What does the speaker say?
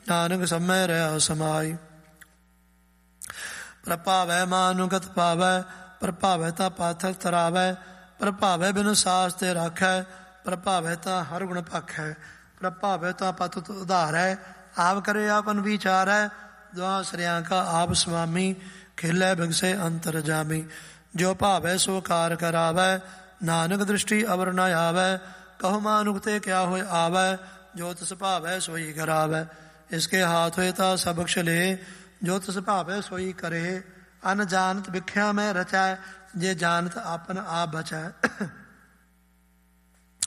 ਨਾਨਕ ਸਮੈ ਰਹਾ ਸਮਾਈ। ਪ੍ਰਭਾਵੈ ਮਾਨੁਗਤ ਪਾਵੈ, ਪ੍ਰਭਾਵੈ ਤਾਂ ਪਾਥਰ ਤਰਾਵੈ, ਪ੍ਰਭਾਵੈ ਬਿਨ ਸਾਸ ਤੇ ਰਾਖੈ, ਪ੍ਰਭਾਵੈ ਤਾਂ ਹਰ ਗੁਣ ਭਾਖੈ, ਪ੍ਰਭਾਵੈ ਤਾਂ ਪਤ ਉਧਾਰੈ, ਆਪ ਕਰੇ ਆਪਨ ਵਿਚਾਰੈ, ਦੁਆ ਸਰਿਆਂ ਕਾ ਆਪ ਸੁਆਮੀ, ਖਿਲੈ ਬਿਗਸੈ ਅੰਤਰ ਜਾਮੀ। ਜੋ ਭਾਵੈ ਸੋ ਕਾਰ ਕਰਾਵੈ, ਨਾਨਕ ਦ੍ਰਿਸ਼ਟੀ ਅਵਰ ਨ ਆਵੈ, ਕਹੋ ਮਾਨੁਖ ਤੇ ਕਿਆ ਹੋਇ ਆਵੈ, ਜੋ ਤਿਸ ਭਾਵੈ ਸੋਈ ਕਰਾਵੈ। ਇਸਕੇ ਹਾਥ ਹੋਏ ਤਾਂ ਸਭ ਬਖਸ਼ ਲੇ, ਜੋ ਤਿਸ ਭਾਵੈ ਸੋਈ ਕਰੇ। ਅਨ ਜਾਨਤ ਵਿਖਿਆ ਮੈਂ ਰਚੈ, ਜੇ ਜਾਨਤ ਆਪਨ ਆਪ ਬਚੈ।